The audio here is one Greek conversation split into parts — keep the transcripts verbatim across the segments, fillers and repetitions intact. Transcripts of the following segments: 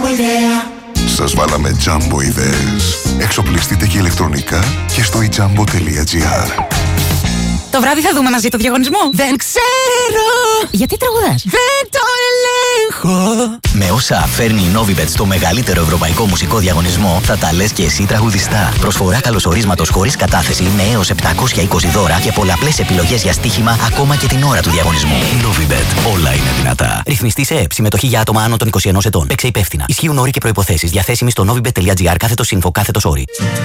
Jumbo ιδέα. Σας βάλαμε Jumbo ιδέες. Εξοπλιστείτε και ηλεκτρονικά και στο e jumbo τελεία gr. Το βράδυ θα δούμε μαζί το διαγωνισμό. Δεν ξέρω. Γιατί τραγουδάς? Δεν το ελέγχω. Με όσα φέρνει η Novibet στο μεγαλύτερο ευρωπαϊκό μουσικό διαγωνισμό, θα τα λες και εσύ τραγουδιστά. Προσφορά καλωσορίσματος χωρίς κατάθεση με έως επτακόσια είκοσι δώρα και πολλαπλές επιλογές για στοίχημα ακόμα και την ώρα του διαγωνισμού. Novibet. Όλα είναι δυνατά. Ρυθμιστή σε ΕΕΠ. Συμμετοχή για άτομα άνω των είκοσι ενός ετών. Παίξε υπεύθυνα. Ισχύουν όροι και προϋποθέσεις. Διαθέσιμοι στο novibet τελεία gr κάθετος info κάθετος όροι.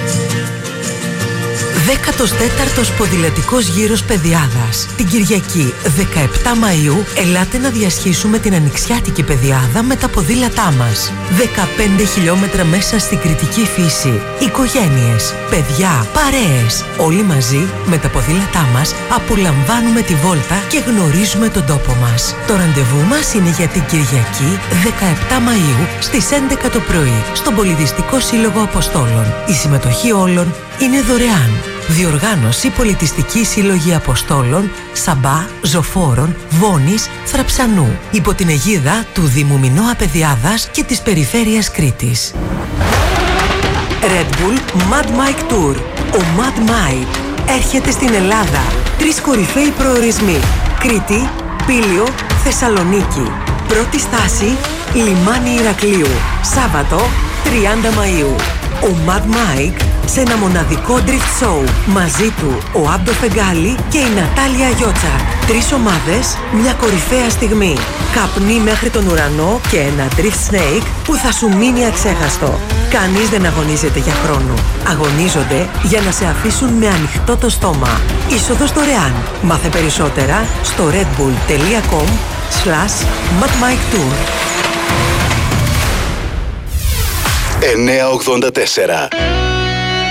δέκατος τέταρτος Ποδηλατικός Γύρος Πεδιάδας. Την Κυριακή δεκαεπτά Μαΐου ελάτε να διασχίσουμε την ανοιξιάτικη πεδιάδα με τα ποδήλατά μας. δεκαπέντε χιλιόμετρα μέσα στην κριτική φύση. Οικογένειες, παιδιά, παρέες. Όλοι μαζί με τα ποδήλατά μας απολαμβάνουμε τη βόλτα και γνωρίζουμε τον τόπο μας. Το ραντεβού μας είναι για την Κυριακή δεκαεπτά Μαΐου στις έντεκα το πρωί στον Πολιτιστικό Σύλλογο Αποστόλων. Η συμμετοχή όλων είναι δωρεάν. Διοργάνωση Πολιτιστική Σύλλογη Αποστόλων, Σαμπά, Ζωφόρων, Βόνης, Θραψανού. Υπό την αιγίδα του Δήμου Μινώα Πεδιάδας και της Περιφέρειας Κρήτης. Red Bull Mad Mike Tour. Ο Mad Mike έρχεται στην Ελλάδα. Τρεις κορυφαίοι προορισμοί. Κρήτη, Πήλιο, Θεσσαλονίκη. Πρώτη στάση, λιμάνι Ηρακλείου. Σάββατο, τριάντα Μαΐου. Ο Mad Mike σε ένα μοναδικό drift show. Μαζί του ο Άμπτο Φεγγάλη και η Νατάλια Γιώτσα. Τρεις ομάδες, μια κορυφαία στιγμή. Καπνί μέχρι τον ουρανό και ένα drift snake που θα σου μείνει αξέχαστο. Κανείς δεν αγωνίζεται για χρόνο. Αγωνίζονται για να σε αφήσουν με ανοιχτό το στόμα. Είσοδος δωρεάν. Μάθε περισσότερα στο redbull τελεία com slash madmiketour. εννιακόσια ογδόντα τέσσερα